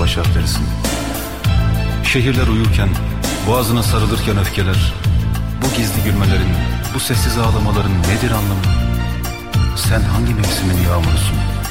baş harflerisin. Şehirler uyurken, boğazına sarılırken öfkeler, bu gizli gülmelerin, bu sessiz ağlamaların nedir anlamı? Sen hangi mevsimin yağmurusun?